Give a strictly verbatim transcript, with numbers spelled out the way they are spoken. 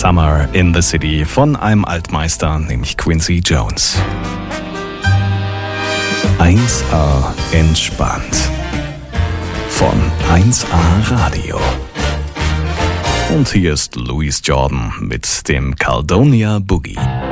Summer in the City von einem Altmeister, nämlich Quincy Jones. eins A entspannt von eins A Radio. Und hier ist Louis Jordan mit dem Caledonia Boogie.